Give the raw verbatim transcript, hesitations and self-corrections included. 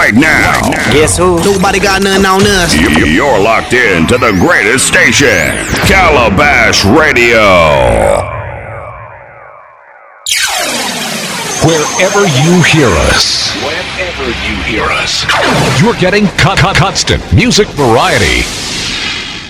right now. Guess who? Nobody got nothing on us. You- You're locked in to the greatest station, Calabash Radio. Wherever you hear us, wherever you hear us, you're getting con- con- constant music variety.